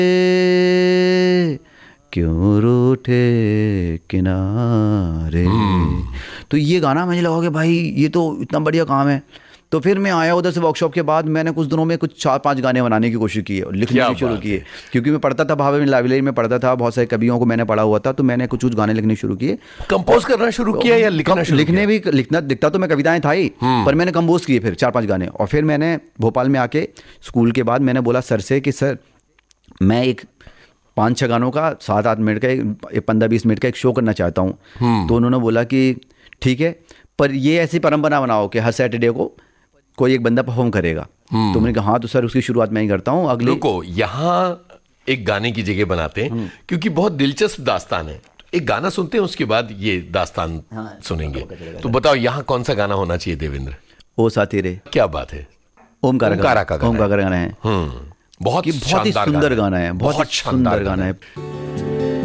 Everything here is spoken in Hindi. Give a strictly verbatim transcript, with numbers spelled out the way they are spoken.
क्यों रूठे किनारे। तो ये गाना मुझे लगा कि भाई ये तो इतना बढ़िया काम है। तो फिर मैं आया उधर से वर्कशॉप के बाद, मैंने कुछ दिनों में कुछ चार पांच गाने बनाने की कोशिश की है, लिखने की शुरू किए, क्योंकि मैं पढ़ता था भावे में, लाइब्रेरी में पढ़ता था, बहुत सारे कवियों को मैंने पढ़ा हुआ था, तो मैंने कुछ कुछ गाने लिखने शुरू किए। कंपोज करना शुरू किया या लिखना शुरू लिखने भी लिखना दिखता तो मैं कविताएं था ही, पर मैंने कंपोज किए फिर चार पांच गाने। और फिर मैंने भोपाल में आके स्कूल के बाद मैंने बोला सर से कि सर मैं एक पाँच छः गानों का सात आठ मिनट का एक पंद्रह बीस मिनट का एक शो करना चाहता हूँ। तो उन्होंने बोला कि ठीक है, पर ये ऐसी परंपरा बनाओ कि हर सैटरडे को कोई एक बंदा परफॉर्म करेगा। तो मैंने कहा हाँ तो सर उसकी शुरुआत मैं ही करता हूँ। अगले को यहाँ एक गाने की जगह बनाते हैं क्योंकि बहुत दिलचस्प दास्तान है। एक गाना सुनते हैं, उसके बाद ये दास्तान हाँ, सुनेंगे। तो बताओ यहाँ कौन सा गाना होना चाहिए देवेंद्र? ओ साथी रे। क्या बात है, ओमकार ओमकारा का गाना है। बहुत बहुत ही सुंदर गाना है, बहुत सुंदर गाना है।